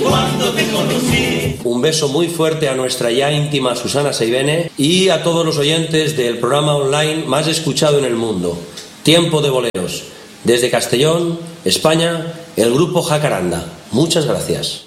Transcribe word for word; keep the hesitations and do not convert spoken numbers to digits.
cuando te conocí. Un beso muy fuerte a nuestra ya íntima Susana Seivene y a todos los oyentes del programa online más escuchado en el mundo, Tiempo de Boleros. Desde Castellón, España, el grupo Jacaranda. Muchas gracias.